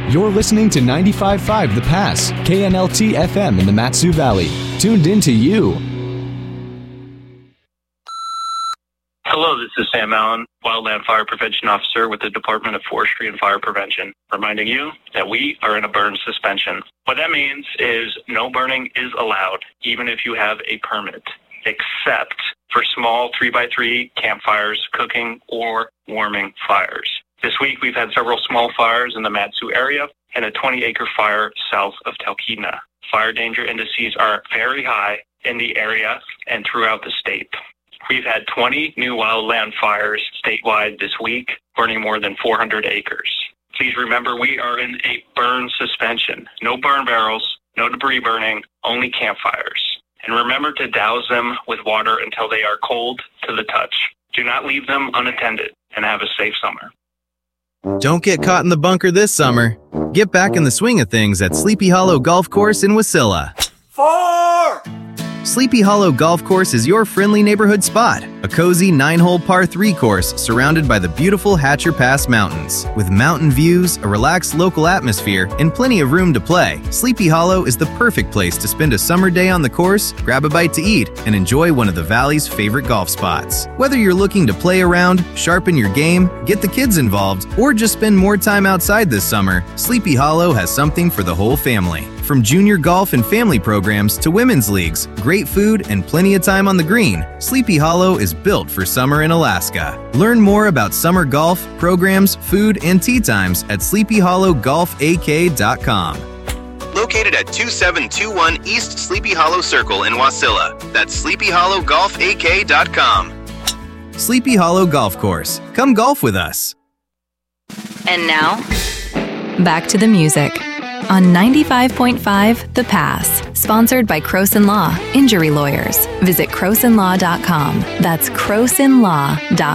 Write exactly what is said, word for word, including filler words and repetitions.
You're listening to ninety-five point five The Pass, K N L T F M in the Mat-Su Valley. Tuned in to you. Hello, this is Sam Allen, Wildland Fire Prevention Officer with the Department of Forestry and Fire Prevention, reminding you that we are in a burn suspension. What that means is no burning is allowed, even if you have a permit, except for small three by three campfires, cooking, or warming fires. This week, we've had several small fires in the Mat-Su area and a twenty acre fire south of Talkeetna. Fire danger indices are very high in the area and throughout the state. We've had twenty new wildland fires statewide this week, burning more than four hundred acres. Please remember we are in a burn suspension. No burn barrels, no debris burning, only campfires. And remember to douse them with water until they are cold to the touch. Do not leave them unattended, and have a safe summer. Don't get caught in the bunker this summer. Get back in the swing of things at Sleepy Hollow Golf Course in Wasilla. Four! Sleepy Hollow Golf Course is your friendly neighborhood spot. A cozy nine-hole par three course surrounded by the beautiful Hatcher Pass Mountains. With mountain views, a relaxed local atmosphere, and plenty of room to play, Sleepy Hollow is the perfect place to spend a summer day on the course, grab a bite to eat, and enjoy one of the Valley's favorite golf spots. Whether you're looking to play around, sharpen your game, get the kids involved, or just spend more time outside this summer, Sleepy Hollow has something for the whole family. From junior golf and family programs to women's leagues, great food, and plenty of time on the green, Sleepy Hollow is built for summer in Alaska. Learn more about summer golf, programs, food, and tee times at sleepy hollow golf a k dot com. Located at two seven two one East Sleepy Hollow Circle in Wasilla. That's sleepy hollow golf a k dot com. Sleepy Hollow Golf Course. Come golf with us. And now, back to the music on ninety-five point five The Pass, sponsored by Croson Law, Injury Lawyers. Visit croson law dot com. That's croson law dot com.